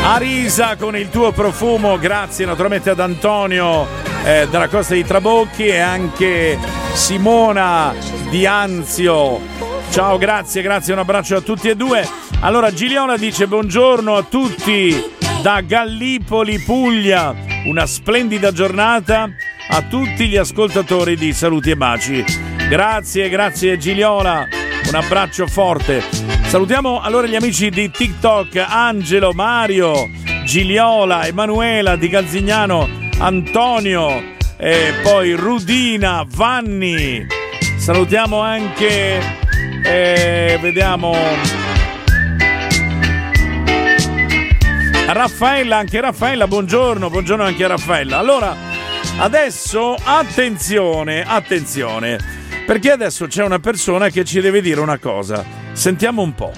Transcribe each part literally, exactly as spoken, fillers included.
Arisa con il tuo profumo, grazie naturalmente ad Antonio eh, della Costa di Trabocchi e anche Simona di Anzio. Ciao, grazie, grazie, un abbraccio a tutti e due. Allora Gigliola dice buongiorno a tutti da Gallipoli, Puglia, una splendida giornata a tutti gli ascoltatori di Saluti e Baci. Grazie, grazie Gigliola, un abbraccio forte. Salutiamo allora gli amici di TikTok, Angelo, Mario, Gigliola, Emanuela di Calzignano, Antonio e poi Rudina, Vanni. Salutiamo anche, eh, vediamo, Raffaella, anche Raffaella, buongiorno, buongiorno anche a Raffaella. Allora, adesso attenzione, attenzione, perché adesso c'è una persona che ci deve dire una cosa. Sentiamo un po'.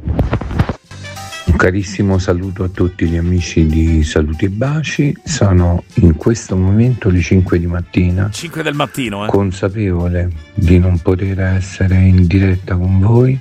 Un carissimo saluto a tutti gli amici di Saluti e Baci. Sono in questo momento le cinque di mattina. cinque del mattino, eh. Consapevole di non poter essere in diretta con voi.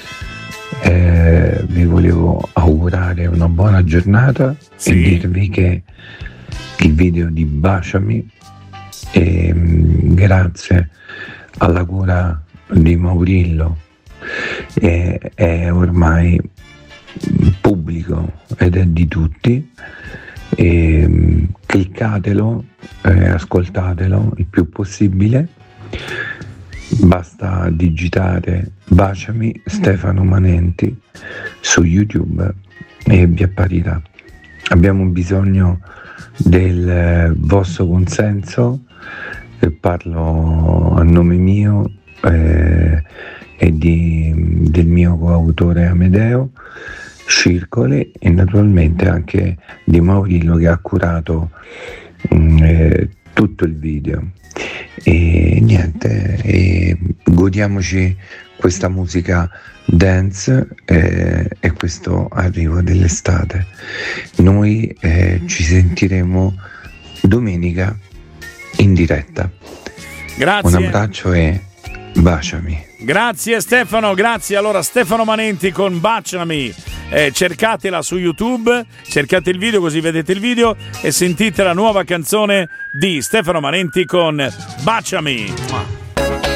Eh, vi volevo augurare una buona giornata, sì, e dirvi che il video di Baciami, eh, grazie alla cura di Maurillo, è, è ormai pubblico ed è di tutti. E cliccatelo, eh, ascoltatelo il più possibile. Basta digitare Baciami Stefano Manenti su YouTube e vi apparirà. Abbiamo bisogno del vostro consenso, e parlo a nome mio eh, e di, del mio coautore Amedeo Circoli e naturalmente anche di Maurillo che ha curato mh, eh, tutto il video. E niente, e godiamoci questa musica dance eh, e questo arrivo dell'estate. Noi eh, ci sentiremo domenica in diretta. Grazie. Un abbraccio e baciami. Grazie Stefano, grazie. Allora Stefano Manenti con Baciami, eh, cercatela su YouTube, cercate il video così vedete il video e sentite la nuova canzone di Stefano Manenti con Baciami.